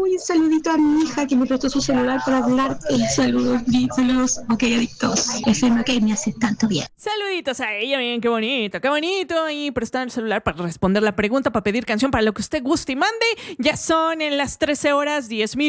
Uy, un saludito a mi hija que me prestó su celular para hablar. Saludos, saludos. Ok, adictos. FM OK me hace tanto bien. Saluditos a ella, bien, qué bonito, qué bonito. Y prestar el celular para responder la pregunta, para pedir canción, para lo que usted guste y mande. Ya son en las 13 horas 10 minutos.